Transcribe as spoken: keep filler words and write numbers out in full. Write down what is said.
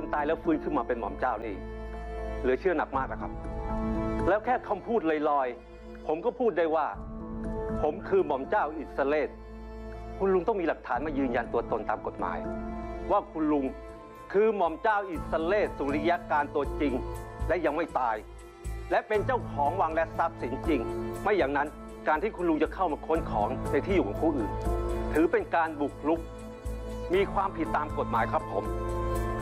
ตายแล้วฟื้นขึ้นมาเป็นหม่อมเจ้านี่เหลือเชื่อหนักมากนะครับแล้วแค่คำพูดลอยๆผมก็พูดได้ว่าผมคือหม่อมเจ้าอิสเลสคุณลุงต้องมีหลักฐานมายืนยันตัวตนตามกฎหมายว่าคุณลุงคือหม่อมเจ้าอิสเลสสุริยการตัวจริงและยังไม่ตายและเป็นเจ้าของวังและทรัพย์สินจริงไม่อย่างนั้นการที่คุณลุงจะเข้ามาค้นของในที่อยู่ของผู้อื่นถือเป็นการบุกรุกมีความผิดตามกฎหมายครับผม